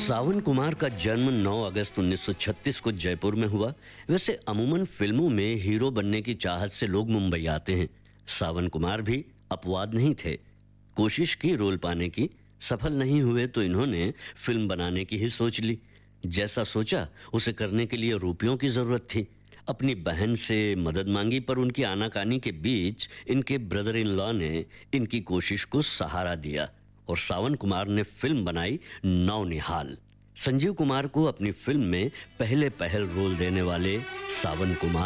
सावन कुमार का जन्म 9 अगस्त 1936 को जयपुर में हुआ। वैसे अमूमन फिल्मों में हीरो बनने की चाहत से लोग मुंबई आते हैं। सावन कुमार भी अपवाद नहीं थे। कोशिश की रोल पाने की, सफल नहीं हुए तो इन्होंने फिल्म बनाने की ही सोच ली। जैसा सोचा उसे करने के लिए रुपयों की जरूरत थी। अपनी बहन से मदद मांगी, पर उनकी आनाकानी के बीच इनके ब्रदर इन लॉ ने इनकी कोशिश को सहारा दिया और सावन कुमार ने फिल्म बनाई नौनिहाल। संजीव कुमार को अपनी फिल्म में पहले पहल रोल देने वाले सावन कुमार